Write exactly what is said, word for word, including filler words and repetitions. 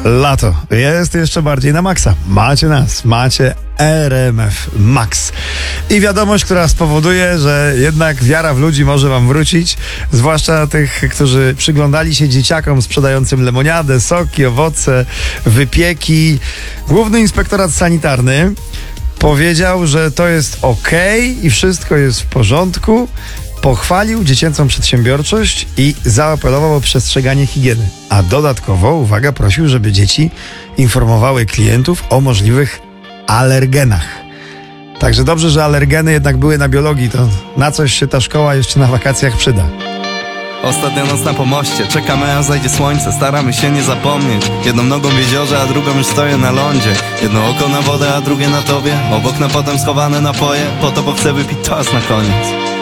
Lato jest jeszcze bardziej na maksa. Macie nas, macie R M F Max. I wiadomość, która spowoduje, że jednak wiara w ludzi może wam wrócić, zwłaszcza tych, którzy przyglądali się dzieciakom sprzedającym lemoniadę, soki, owoce, wypieki. Główny Inspektorat Sanitarny powiedział, że to jest okej i wszystko jest w porządku. Pochwalił dziecięcą przedsiębiorczość i zaapelował o przestrzeganie higieny. A dodatkowo, uwaga, prosił, żeby dzieci informowały klientów o możliwych alergenach. Także dobrze, że alergeny jednak były na biologii, to na coś się ta szkoła jeszcze na wakacjach przyda. Ostatnia noc na pomoście, czekamy aż zajdzie słońce, staramy się nie zapomnieć. Jedną nogą w jeziorze, a drugą już stoję na lądzie. Jedno oko na wodę, a drugie na tobie. Obok na potem schowane napoje, po to bo chcę wypić czas na koniec.